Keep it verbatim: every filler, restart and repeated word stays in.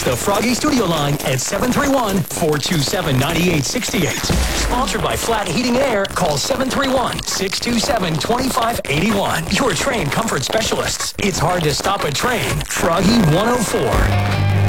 the Froggy Studio line at seven three one, four two seven, nine eight six eight. Sponsored by Flat Heating and Air. Call seven three one, six two seven, two five eight one. Your train comfort specialists. It's hard to stop a train. Froggy one oh four.